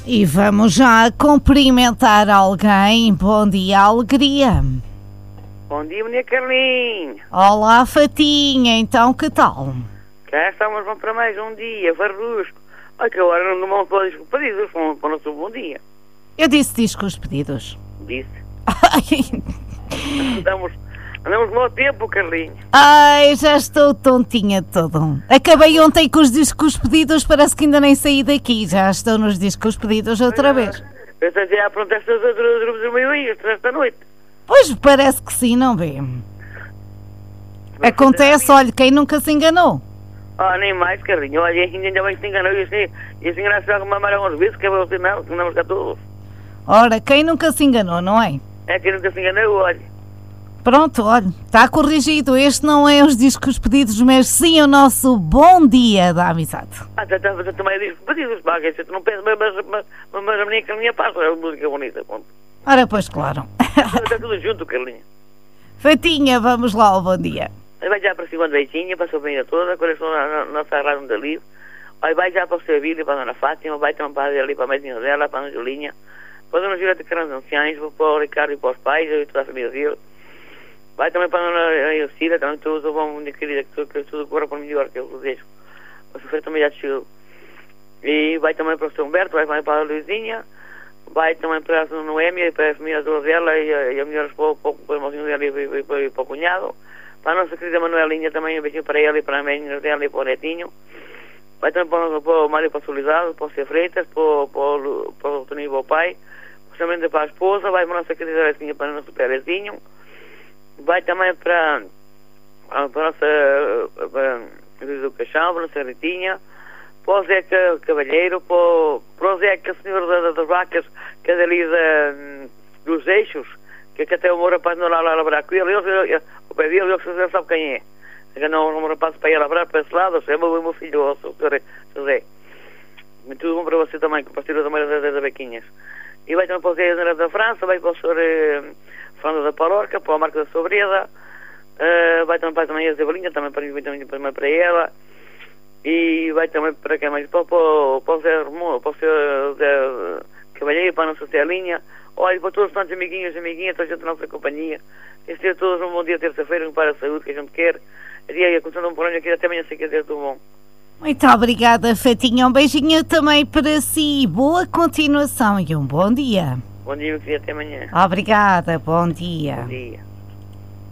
E vamos já cumprimentar alguém. Bom dia, alegria. Bom dia, menina Carlinhos. Olá, Fatinha. Então, que tal? Cá estamos para mais um dia, farrusco. Olha que agora não vamos para os pedidos, vamos para o nosso bom dia. Eu disse os pedidos. Disse. Andamos mau tempo, Carlinhos. Ai, já estou tontinha de todo. Acabei ontem com os discos pedidos, parece que ainda nem saí daqui. Já estou nos discos pedidos outra vez. Pensei que já pronto estas outras meio-dias, esta noite. Pois, parece que sim, não vê? Acontece, olha, quem nunca se enganou? Nem mais, Carlinhos. Olha, ainda bem que se enganou. E assim, graças a uma mara uns vezes, que é você não, que andamos cá todos. Ora, quem nunca se enganou, não é? É, quem nunca se enganou, olha. Pronto, olha, está corrigido. Este não é os discos pedidos, mas sim o nosso bom dia da amizade. Também discos pedidos, pá, que você não pensa, mas a menina Carlinha passa, é uma música bonita, ponto. Ora, pois claro. Está tudo junto, Carlinha. Fatinha, vamos lá ao bom dia. Vai já para cima da Beitinha, para a sua família toda, coração na nossa rádio da Livre. Vai já para o seu Vílio, para a Dona Fátima, vai também para ali, para a mãezinha dela, para a Angelinha, para a Dona Julieta que eram os anciãos, para o Ricardo e para os pais, e toda a família dele. Vai também para a Dona Elcida, também tudo bom, minha querida, que tudo corra para melhor, que eu desejo. O seu filho também já chegou. E vai também para o seu Humberto, vai também para a Luizinha, vai também para a Dona Noémia, para a família toda dela, e a melhor para o irmãozinho dela e para o cunhado. Para a nossa querida Manuelinha também, um beijinho para ela e para a mãe dela e para o netinho. Vai também para o Mário Passolizado, para o C. Freitas, para o Toninho e para o pai. Também para a esposa, vai para a nossa querida Lecinha, para o nosso Perezinho. Vai também para a nossa do Caixão, para a nossa Ritinha. Para o Zeca Cavalheiro, para o Zeca, senhor das vacas, que é dali dos eixos, que até o meu rapaz não lá labrar com ele. O pai dele, ele sabe quem é. Não rapaz para ir labrar para esse lado, é o meu filho, o senhor José. Tudo bom para você também, com o pastor também das Bequinhas. E vai também para o Zé da França, vai para o senhor Fernando da Palorca, para o Marco da Sobreda, vai também a Zebolinha, também para ela. E vai também para quem mais? Para o Zé Romão, para o senhor Zé Cavalheiro, para a nossa Celinha. Olha, para todos os tantos amiguinhos, toda a gente da nossa companhia. Este é todos um bom dia, terça-feira, para a saúde que a gente quer. E a continuação por onde aqui até amanhã, sei que é tudo bom. Muito obrigada, Fatinha. Um beijinho também para si. Boa continuação e um bom dia. Bom dia, meu querido, até amanhã. Obrigada, bom dia. Bom dia.